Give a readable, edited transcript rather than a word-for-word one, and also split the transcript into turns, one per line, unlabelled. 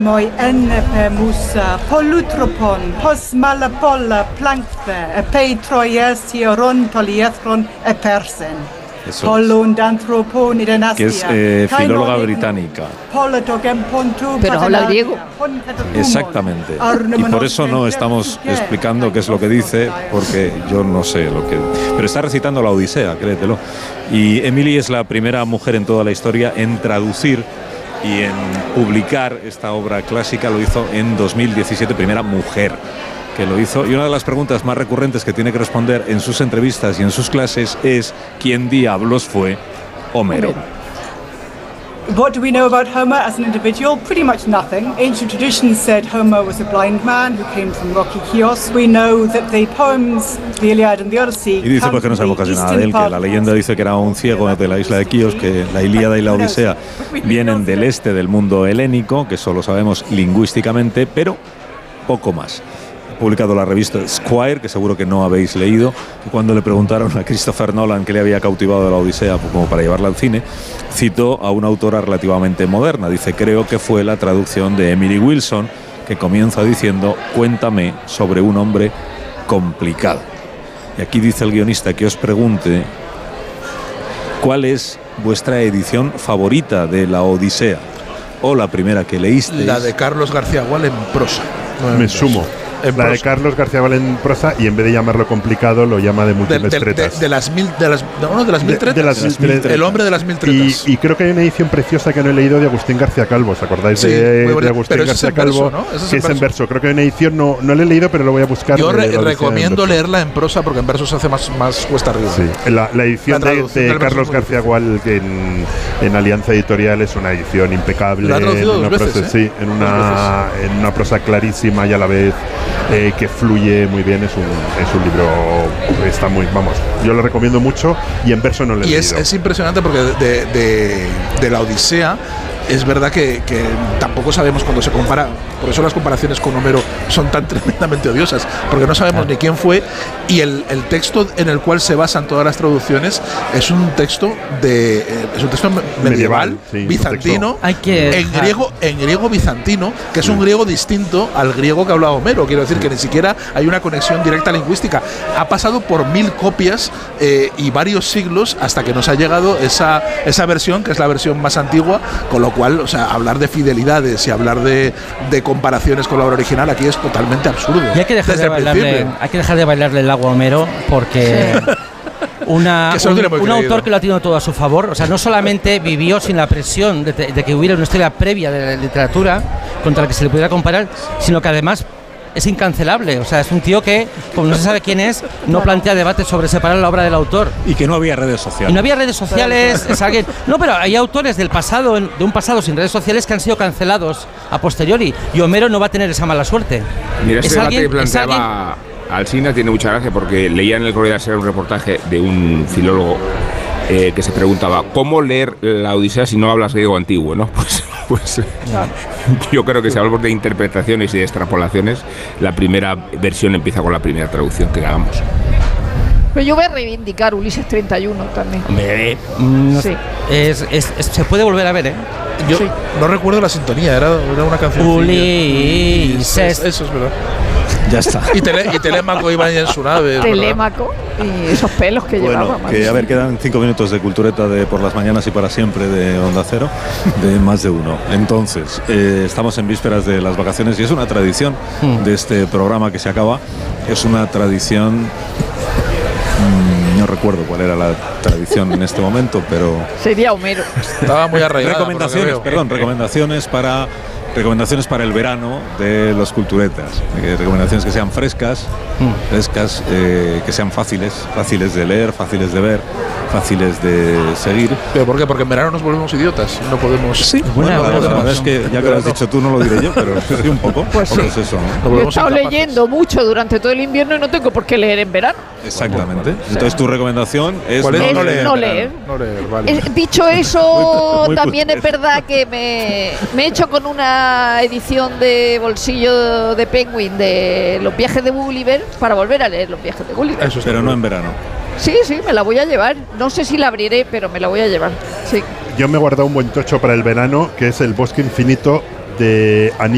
Moi musa polutropon pos malapola plankfe pei troiesieron poliethron persen.
Que es filóloga británica.
Pero habla griego.
Exactamente. Y por eso no estamos explicando qué es lo que dice, porque yo no sé lo que... Pero está recitando la Odisea, créetelo. Y Emily es la primera mujer en toda la historia en traducir y en publicar esta obra clásica. Lo hizo en 2017, primera mujer que lo hizo. Y una de las preguntas más recurrentes que tiene que responder en sus entrevistas y en sus clases es ¿quién diablos fue Homero?
What do we know about Homer as an individual? Pretty much nothing. Ancient traditions said Homer was a blind man who came from rocky Chios. We know that the poems, the Iliad and the Odyssey...
Y dice pues que no sabemos casi nada de él, que la leyenda dice que era un ciego de la isla de Quíos, que la Ilíada y la Odisea vienen del este del mundo helénico, que eso lo sabemos lingüísticamente, pero poco más. Publicado la revista Squire, que seguro que no habéis leído, que cuando le preguntaron a Christopher Nolan qué le había cautivado de la Odisea como para llevarla al cine, citó a una autora relativamente moderna. Dice, creo que fue la traducción de Emily Wilson, que comienza diciendo, cuéntame sobre un hombre complicado. Y aquí dice el guionista que os pregunte cuál es vuestra edición favorita de la Odisea, o la primera que leísteis.
La de Carlos García Gual en prosa.
Me sumo. La de Carlos García Gual en prosa, y en vez de llamarlo complicado lo llama de múltiples tretas.
De las mil tretas. El hombre de las mil tretas.
Y creo que hay una edición preciosa que no he leído de Agustín García Calvo. ¿Os acordáis de Agustín García Calvo?
¿No?
Que es en verso. Creo que hay una edición, no la he leído, pero lo voy a buscar.
Yo recomiendo leerla en prosa porque en verso se hace más cuesta arriba.
Sí. La edición de Carlos García Gual en Alianza Editorial es una edición impecable.
La ha traducido dos veces,
sí, en una prosa clarísima y a la vez que fluye muy bien. Es un libro, está muy, vamos, yo lo recomiendo mucho, y en verso no lo he leído.
Y es impresionante porque de la Odisea es verdad que tampoco sabemos cuando se compara, por eso las comparaciones con Homero son tan tremendamente odiosas, porque no sabemos ni quién fue, y el texto en el cual se basan todas las traducciones es un texto medieval, sí, bizantino, en griego bizantino, que es un griego distinto al griego que hablaba Homero. Quiero decir que ni siquiera hay una conexión directa lingüística. Ha pasado por 1000 copias y varios siglos hasta que nos ha llegado esa versión, que es la versión más antigua, con lo cual, o sea, hablar de fidelidades y hablar de comparaciones con la obra original aquí es totalmente absurdo.
Y hay que dejar de bailarle el agua a Homero, porque un autor que lo ha tenido todo a su favor, o sea, no solamente vivió sin la presión de que hubiera una historia previa de la literatura contra la que se le pudiera comparar, sino que además es incancelable. O sea, es un tío que, como no se sabe quién es, no plantea debates sobre separar la obra del autor.
Y que no había redes sociales.
Y no había redes sociales. Es alguien. No, pero hay autores del pasado, de un pasado sin redes sociales, que han sido cancelados a posteriori. Y Homero no va a tener esa mala suerte.
Mira, ese debate que planteaba Alsina tiene mucha gracia, porque leía en el Correo de un reportaje de un filólogo que se preguntaba ¿cómo leer la Odisea si no hablas griego antiguo? ¿No? Pues yo creo que si hablamos de interpretaciones y de extrapolaciones, la primera versión empieza con la primera traducción que hagamos.
Pero yo voy a reivindicar Ulises 31 también.
Hombre,
sí.
Se puede volver a ver, ¿eh?
Yo no recuerdo la sintonía, era una canción.
Ulises.
Eso es verdad.
Ya está.
Y Telémaco iba ahí en su nave.
Telémaco y esos pelos que llevaba.
Que a ver, quedan 5 minutos de cultureta de por las mañanas y para siempre de Onda Cero, de más de uno. Entonces, estamos en vísperas de las vacaciones y es una tradición de este programa que se acaba. Es una tradición... no recuerdo cuál era la tradición en este momento, pero...
Sería Homero.
Estaba muy arraigada.
Recomendaciones para el verano de los culturetas. Recomendaciones que sean frescas, que sean fáciles de leer, fáciles de ver, fáciles de seguir.
¿Pero por qué? Porque en verano nos volvemos idiotas. No podemos...
Sí, la verdad es que ya que lo has dicho tú, no lo diré yo, pero sí un poco.
Pues sí.
Es eso, ¿no?
Yo he estado leyendo mucho durante todo el invierno y no tengo por qué leer en verano.
Exactamente. Entonces tu recomendación es
no leer.
Vale.
Dicho eso, también es verdad que me he hecho con una edición de bolsillo de Penguin de Los viajes de Gulliver para volver a leer Los viajes de Gulliver.
Pero no en verano.
Sí, me la voy a llevar. No sé si la abriré, pero me la voy a llevar. Sí.
Yo me he guardado un buen tocho para el verano, que es El bosque infinito de Annie